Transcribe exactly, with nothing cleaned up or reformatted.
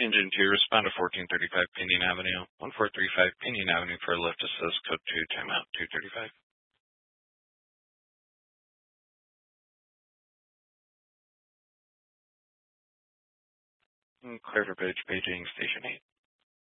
Engine two, respond to fourteen thirty-five Pinion Avenue. one four three five Pinion Avenue for a lift assist, code two, timeout two thirty-five. And clear for bridge paging, station eight.